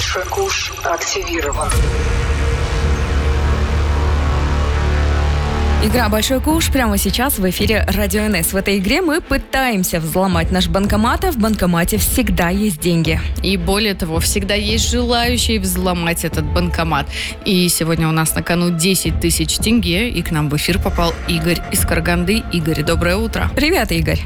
Большой куш активирован. Игра «Большой куш» прямо сейчас в эфире Радио НС. В этой игре мы пытаемся взломать наш банкомат, а в банкомате всегда есть деньги. И более того, всегда есть желающие взломать этот банкомат. И сегодня у нас на кону 10 тысяч тенге, и к нам в эфир попал Игорь из Караганды. Игорь, доброе утро. Привет, Игорь.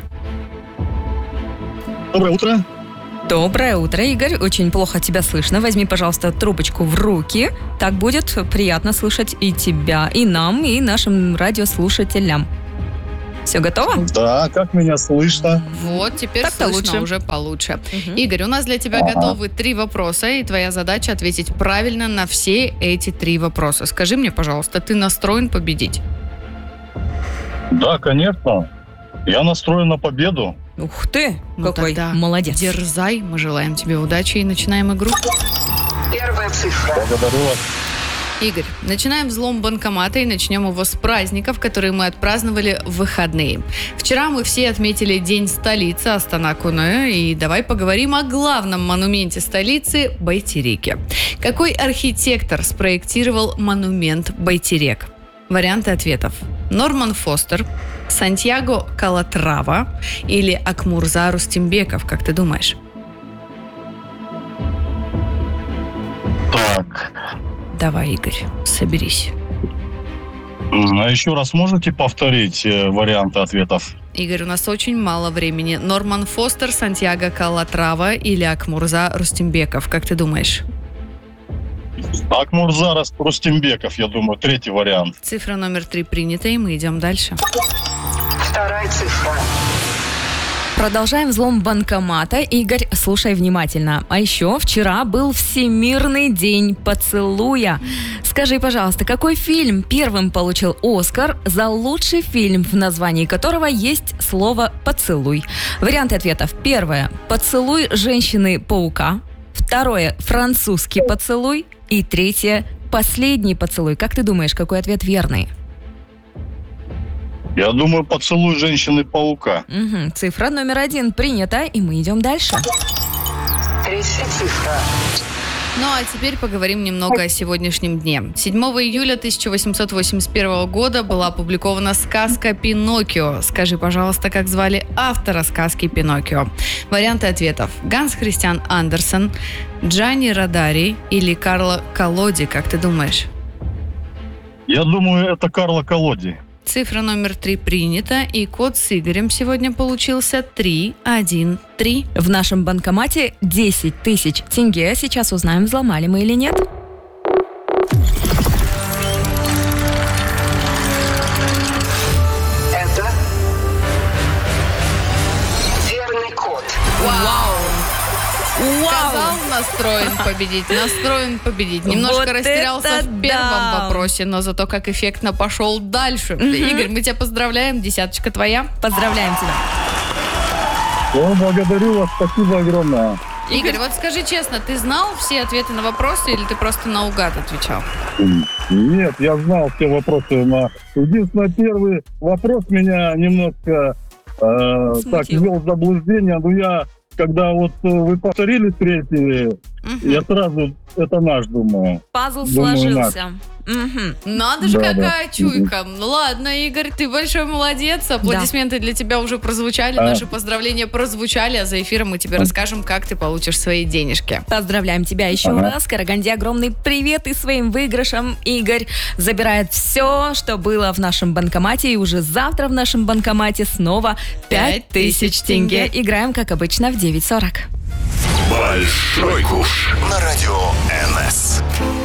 Доброе утро. Доброе утро, Игорь. Очень плохо тебя слышно. Возьми, пожалуйста, трубочку в руки. Так будет приятно слышать и тебя, и нам, и нашим радиослушателям. Все готово? Да, как меня слышно? Вот, теперь Так-то слышно лучше. уже получше. Игорь, у нас для тебя готовы 3 вопроса, и твоя задача ответить правильно на все эти 3 вопроса. Скажи мне, пожалуйста, ты настроен победить? Да, конечно. Я настроен на победу. Ух ты, Ну какой тогда молодец. Дерзай, мы желаем тебе удачи и начинаем игру. Первая цифра. Благодарю вас. Игорь, начинаем взлом банкомата и начнем его с праздников, которые мы отпраздновали в выходные. Вчера мы все отметили День столицы Астана Куне, и давай поговорим о главном монументе столицы – Байтереке. Какой архитектор спроектировал монумент Байтерек? Варианты ответов: Норман Фостер, Сантьяго Калатрава или Акмурза Рустембеков, как ты думаешь? Так, Давай, Игорь, соберись. а еще раз можете повторить варианты ответов? Игорь, у нас очень мало времени. Норман Фостер, Сантьяго Калатрава или Акмурза Рустембеков, как ты думаешь? Акмурза Рустембеков, я думаю, третий вариант. Цифра номер 3 принята, и мы идем дальше. Вторая цифра. Продолжаем взлом банкомата. Игорь, слушай внимательно. А еще вчера был Всемирный день поцелуя. Скажи, пожалуйста, какой фильм первым получил «Оскар» за лучший фильм, в названии которого есть слово «поцелуй»? Варианты ответов. Первое – «Поцелуй женщины-паука». Второе – «Французский поцелуй». И третье – «Последний поцелуй». Как ты думаешь, какой ответ верный? Я думаю, поцелуй женщины-паука. Угу. Цифра номер 1 принята, и мы идем дальше. Третья цифра. Ну а теперь поговорим немного о сегодняшнем дне. 7 июля 1881 года была опубликована сказка «Пиноккио». Скажи, пожалуйста, как звали автора сказки «Пиноккио»? Варианты ответов: Ганс Христиан Андерсен, Джанни Родари или Карло Колоди, как ты думаешь? Я думаю, это Карло Колоди. Цифра номер 3 принята, и код с Игорем сегодня получился 313. В нашем банкомате 10 тысяч тенге. Сейчас узнаем, взломали мы или нет. Это верный код. Сказал, настроен победить. Немножко Вот растерялся это в первом да. вопросе, но зато как эффектно пошел дальше. Игорь, мы тебя поздравляем, 10 твоя. Поздравляем тебя. О, благодарю вас, спасибо огромное. Игорь, вот скажи честно, ты знал все ответы на вопросы или ты просто наугад отвечал? Нет, я знал все вопросы. Единственное, первый вопрос меня немножко так ввел в заблуждение. Но я, когда вот вы повторили третий, я сразу, это наш, думаю. Пазл Думаю, сложился. Мгм. Надо же, Да, какая да. чуйка. Ладно, Игорь, ты большой молодец. Аплодисменты для тебя уже прозвучали, наши поздравления прозвучали, а за эфиром мы тебе расскажем, как ты получишь свои денежки. Поздравляем тебя еще раз. Караганде огромный привет и своим выигрышем. Игорь забирает все, что было в нашем банкомате. И уже завтра в нашем банкомате снова 5000 тенге. Играем, как обычно, в 9:40. Большой куш на радио НС.